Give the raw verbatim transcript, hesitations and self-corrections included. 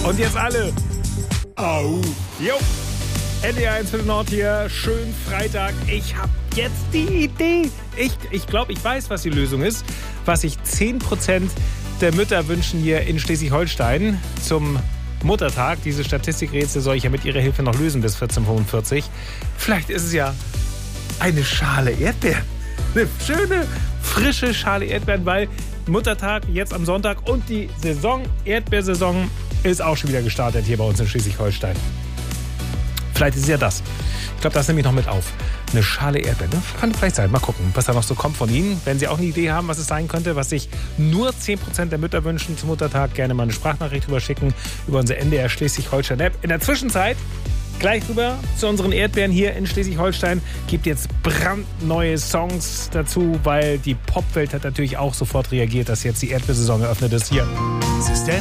Und jetzt alle. Au. Jo. N D R eins für den Nord hier. Schön Freitag. Ich habe jetzt die Idee. Ich, ich glaube, ich weiß, was die Lösung ist. Was sich zehn Prozent der Mütter wünschen hier in Schleswig-Holstein zum Muttertag. Diese Statistikrätsel soll ich ja mit Ihrer Hilfe noch lösen bis vierzehn Uhr fünfundvierzig. Vielleicht ist es ja eine Schale Erdbeeren. Eine schöne, frische Schale Erdbeeren, weil Muttertag jetzt am Sonntag und die Saison, Erdbeersaison, ist auch schon wieder gestartet hier bei uns in Schleswig-Holstein. Vielleicht ist es ja das. Ich glaube, das nehme ich noch mit auf. Eine Schale Erdbeeren. Ne? Kann vielleicht sein. Mal gucken, was da noch so kommt von Ihnen. Wenn Sie auch eine Idee haben, was es sein könnte, was sich nur zehn Prozent der Mütter wünschen zum Muttertag, gerne mal eine Sprachnachricht rüberschicken über unsere N D R Schleswig-Holstein-App. In der Zwischenzeit gleich rüber zu unseren Erdbeeren hier in Schleswig-Holstein. Gibt jetzt brandneue Songs dazu, weil die Popwelt hat natürlich auch sofort reagiert, dass jetzt die Erdbeersaison eröffnet ist hier.